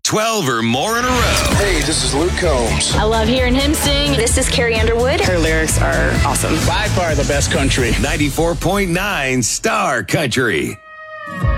12 or more in a row. Hey, this is Luke Combs. I love hearing him sing. This is Carrie Underwood. Her lyrics are awesome. By far the best country. 94.9 Star Country.